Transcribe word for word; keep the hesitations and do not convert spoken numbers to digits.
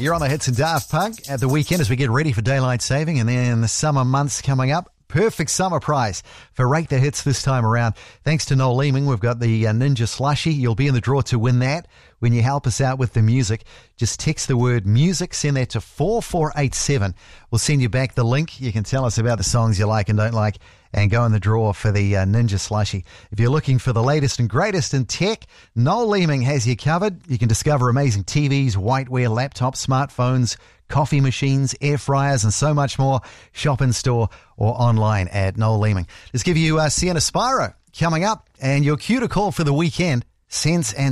You're on the Hits and Daft Punk at the weekend as we get ready for daylight saving, and then the summer months coming up. Perfect summer prize for Rate the Hits this time around. Thanks to Noel Leeming, we've got the uh, Ninja Slushie. You'll be in the draw to win that when you help us out with the music. Just text the word music, send that to four four eight seven. We'll send you back the link. You can tell us about the songs you like and don't like and go in the draw for the uh, Ninja Slushie. If you're looking for the latest and greatest in tech, Noel Leeming has you covered. You can discover amazing T Vs, whiteware, laptops, smartphones, coffee machines, air fryers, and so much more. Shop in store or online at Noel Leeming. Let's give you uh, Sienna Spyro coming up, and your cue to call for the weekend, Sense and